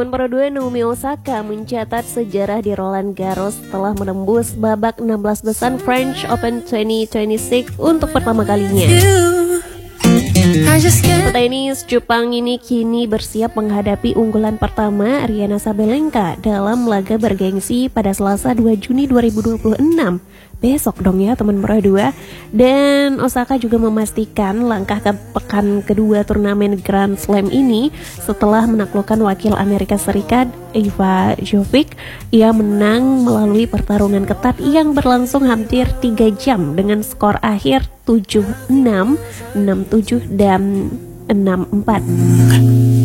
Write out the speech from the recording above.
Teman Pro 2 Naomi Osaka mencatat sejarah di Roland Garros setelah menembus babak 16 besar French Open 2026 untuk pertama kalinya. Petenis Jepang ini kini bersiap menghadapi unggulan pertama Aryna Sabalenka dalam laga bergengsi pada Selasa 2 Juni 2026. Besok dong ya teman Pro 2. Dan Osaka juga memastikan langkah ke pekan kedua turnamen Grand Slam ini setelah menaklukkan wakil Amerika Serikat Eva Jovic. Ia menang melalui pertarungan ketat yang berlangsung hampir 3 jam dengan skor akhir 7-6, 6-7 dan 6-4.